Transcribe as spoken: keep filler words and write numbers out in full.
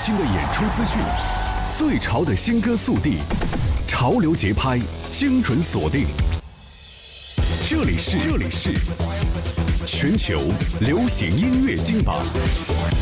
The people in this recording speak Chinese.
新的演出资讯，最潮的新歌速递，潮流节拍，精准锁定。这里是这里是全球流行音乐金榜。